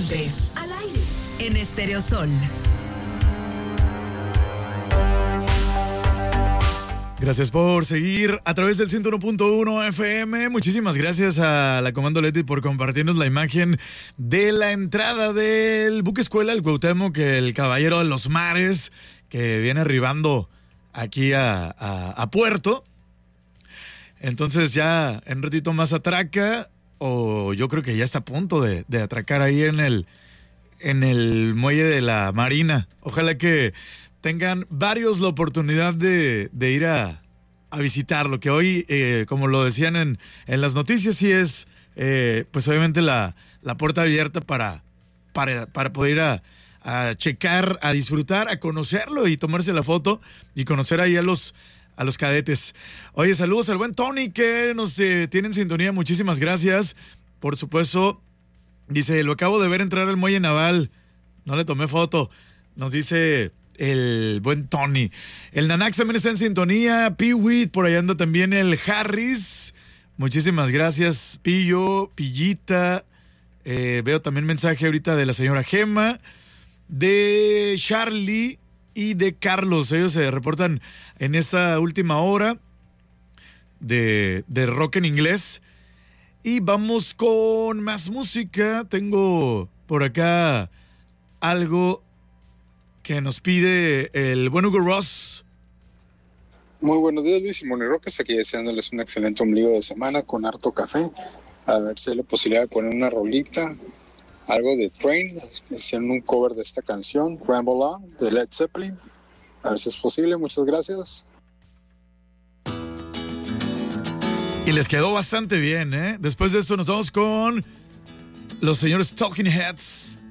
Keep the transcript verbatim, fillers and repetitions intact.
Deportes. Al aire. En Estéreo Sol. Gracias por seguir a través del ciento uno punto uno F M. Muchísimas gracias a la Comando Leti por compartirnos la imagen de la entrada del buque escuela, el Cuauhtémoc, el Caballero de los Mares, que viene arribando aquí a, a, a Puerto. Entonces ya en un ratito más atraca, o yo creo que ya está a punto de, de atracar ahí en el, en el muelle de la Marina. Ojalá que tengan varios la oportunidad de, de ir a, a visitarlo, que hoy, eh, como lo decían en, en las noticias, sí es, eh, pues obviamente la, la puerta abierta para, para, para poder ir a, a checar, a disfrutar, a conocerlo y tomarse la foto y conocer ahí a los, a los cadetes. Oye, saludos al buen Tony que nos eh, tiene en sintonía, muchísimas gracias. Por supuesto, dice, lo acabo de ver entrar al muelle naval, no le tomé foto, nos dice el buen Tony. El Nanax también está en sintonía. Piwit, por ahí anda también el Harris. Muchísimas gracias, Pillo, Pillita. Eh, veo también mensaje ahorita de la señora Gema, de Charlie y de Carlos. Ellos se reportan en esta última hora de, de rock en inglés. Y vamos con más música. Tengo por acá algo que nos pide el buen Hugo Ross. Muy buenos días, Luis y Moni Rockers. Aquí deseándoles un excelente ombligo de semana con harto café. A ver si hay la posibilidad de poner una rolita, algo de Train, hicieron un cover de esta canción, Ramble On, de Led Zeppelin. A ver si es posible. Muchas gracias. Y les quedó bastante bien, ¿eh? Después de eso nos vamos con los señores Talking Heads.